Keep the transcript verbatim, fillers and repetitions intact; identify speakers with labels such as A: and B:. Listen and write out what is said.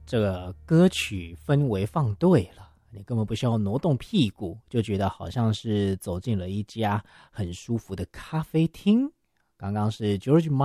A: 这个歌曲氛围放对了，你根本不需要挪动屁股，就觉得好像是走进了一家很舒服的咖啡厅。刚刚是 George